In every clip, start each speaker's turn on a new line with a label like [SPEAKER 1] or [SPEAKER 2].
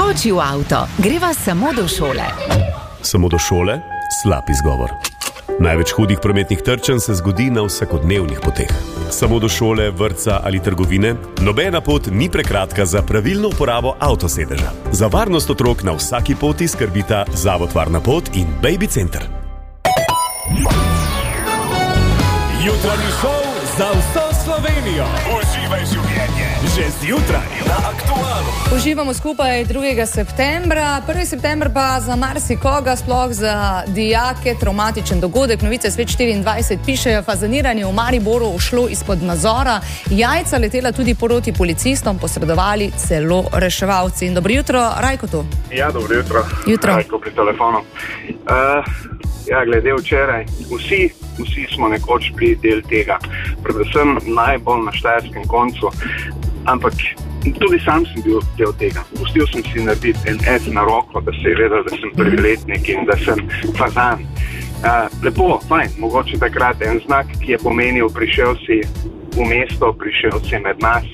[SPEAKER 1] Skoči v avto, greva samo do šole.
[SPEAKER 2] Samo do šole? Slab izgovor. Največ hudih prometnih trčenj se zgodi na vsakodnevnih poteh. Samo do šole, vrtca ali trgovine, nobena pot ni prekratka za pravilno uporabo avtosedeža. Za varnost otrok na vsaki poti skrbita Zavod Varna pot in Baby Center.
[SPEAKER 3] Jutranji šov za vso Slovenijo. Uživaj življenje. Že zjutraj na Aktualu.
[SPEAKER 4] Uživamo skupaj 2. septembra. 1. september pa za marsikoga, sploh za dijake, traumatičen dogodek. Novice Svet 24 pišejo, fazaniranje v Mariboru ušlo izpod nadzora. Jajca letela tudi proti policistom, posredovali celo reševalci. In dobro jutro, Rajko tu.
[SPEAKER 5] Ja, dobro jutro.
[SPEAKER 4] Jutro.
[SPEAKER 5] Rajko pri telefonu. Glede včeraj, vsi smo nekoč bili del tega, predvsem najbolj na štajerskem koncu, ampak tudi sam sem bil del tega. Pustil sem si narediti en S na roko, da se je vedel, da sem prvi letnik in da sem fazan. Lepo, fajn, mogoče takrat en znak, ki je pomenil, prišel si v mesto, prišel si med nas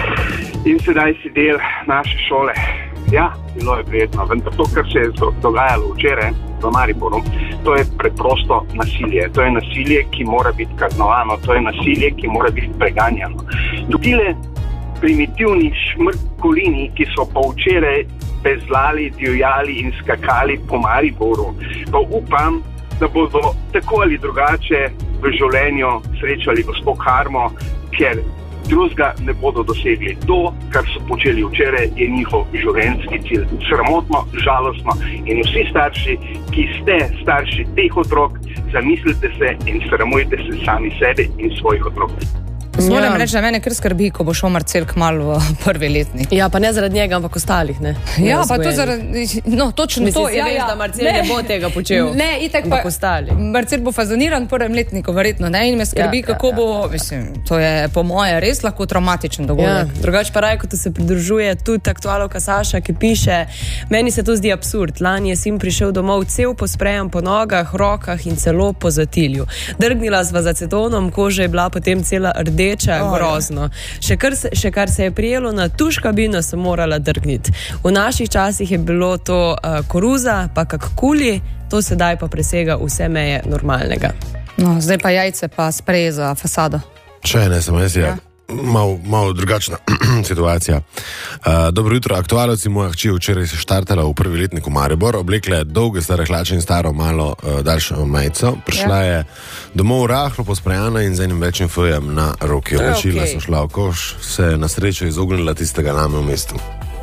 [SPEAKER 5] in sedaj si del naše šole. Ja, bilo je prijetno, vendar to, kar se je dogajalo včeraj v Mariboru, to je preprosto nasilje. To je nasilje, ki mora biti kaznovano, to je nasilje, ki mora biti preganjano. Tile primitivni šmrkolini, ki so pa včeraj bezlali, divjali in skakali po Mariboru, pa upam, da bodo tako ali drugače v življenju srečali gospod karmo, ker drugega ne bodo dosegli. To, kar so počeli včeraj, je njihov življenjski cilj. Sramotno, žalostno in vsi starši, ki ste starši teh otrok, zamislite se in sramujte se sami sebe in svojih otrok.
[SPEAKER 4] Moram reči, da mene kar skrbi, ko bo šel Marcel kmalu v prvi letnik.
[SPEAKER 6] Ja, pa ne zaradi njega, ampak ostalih, ne?
[SPEAKER 4] Ja, pa to zaradi, no, točno to.
[SPEAKER 6] Mislim, veš, da Marcel ne bo tega počel.
[SPEAKER 4] Ne, itak pa
[SPEAKER 6] ostali.
[SPEAKER 4] Marcel bo fazaniran v prvem letniku, verjetno, ne? In me skrbi, kako bo, mislim, to je po moje res lahko traumatičen dogodek.
[SPEAKER 6] Drugač pa Rajko, tu se pridružuje tudi Aktualovka Saša, ki piše, meni se to zdi absurd. Lani je sin prišel domov cel posprejan po nogah, rokah in celo po zatilju. Drgnila z acetonom, koža je bila potem cela grozno. Še kar se je prijelo na tuš kabino, sem morala drgniti. V naših časih je bilo to koruza, pa kak kuli, to sedaj pa presega vse meje normalnega.
[SPEAKER 4] No, zdaj pa jajce pa sprej za fasado.
[SPEAKER 7] Če ne, samo jaz je malo drugačna situacija. Dobro jutro, Aktualovci, moja hči včeraj se štartala v prvi letnik v Maribor, oblekla je dolge stare hlače in staro malo daljšo majico, prišla je domov rahlo posprejana in z enim večjim fojem na roki. Oblačila so šla v koš, se je na srečo izognila tistega name v mestu.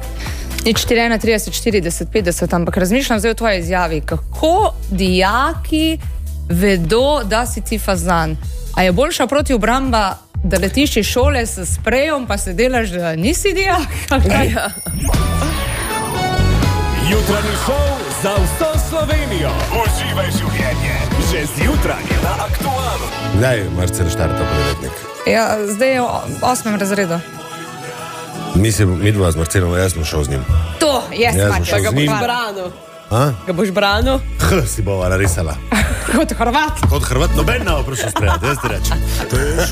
[SPEAKER 4] Nič 41, 40, 50, ampak razmišljam zdaj o tvoji izjavi, kako dijaki vedo, da si ti fazan. A je boljša proti obramba, da letiš iz šole s sprejom, pa se delaš, da nisi dijak?
[SPEAKER 6] Ja.
[SPEAKER 3] Jutranji šov za vso Slovenijo. Uživaj življenje. Že zjutraj na Aktualu.
[SPEAKER 7] Kdaj Marcel štarta prvi letnik?
[SPEAKER 4] Ja, zdaj je v 8. razredu.
[SPEAKER 7] Mi dva z Marcelom, jaz sem šel z njim.
[SPEAKER 4] To, jaz
[SPEAKER 6] Pa ga boš branil. Ga boš branil?
[SPEAKER 7] Si bova narisala.
[SPEAKER 4] Kot Hrvat.
[SPEAKER 7] Kot Hrvat, noben ne bo prišel sprejati, jaz ti rečem.